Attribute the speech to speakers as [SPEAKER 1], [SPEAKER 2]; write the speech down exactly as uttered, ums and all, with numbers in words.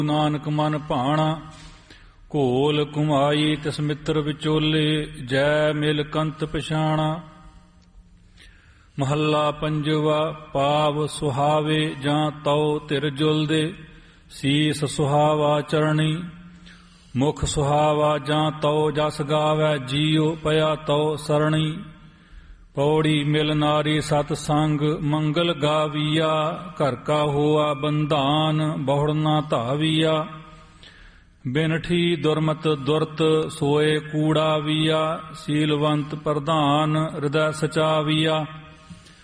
[SPEAKER 1] ਨਾਨਕ ਮਨ ਭਾਣਾ। ਘੋਲ ਘੁਮਾਈ ਤਿਸ ਮਿੱਤਰ ਵਿਚੋਲੇ, ਜੈ ਮਿਲ ਕੰਤ ਪਛਾਣਾ। ਮਹੱਲਾ ਪੰਜਵਾ। ਪਾਵ ਸੁਹਾਵੇ ਜਾਂ ਤਉ ਧਿਰ ਜੁਲਦੇ, ਸੀਸ ਸੁਹਾਵਾ ਚਰਣੀ। ਮੁਖ ਸੁਹਾਵਾ ਜਾਂ ਤਉ ਜਸ ਗਾਵੈ, ਜੀਉ ਪਿਆ ਤਉ ਸਰਣੀ। ਪੌੜੀ ਮਿਲ ਨਾਰੀ ਸਤ ਸੰਗ, ਮੰਗਲ ਗਾਵੀਆ। ਘਰ ਕਾ ਹੋਆ ਬੰਧਾਨ, ਬਹੁੜ ਨਾ ਧਾਵੀਆ। ਬਿਨਠੀ ਦੁਰਮਤ ਦੁਰਤ, ਸੋਏ ਕੂੜਾ ਵੀਆ। ਸੀਲਵੰਤ ਪ੍ਰਧਾਨ, ਹਿਰਦੈ ਸਚਾਵੀਆ।